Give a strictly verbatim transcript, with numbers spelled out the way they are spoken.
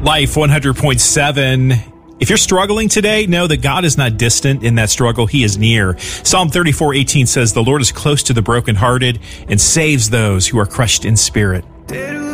Life one hundred point seven. If you're struggling today, know that God is not distant in that struggle. He is near. Psalm thirty-four eighteen says, "The Lord is close to the brokenhearted and saves those who are crushed in spirit."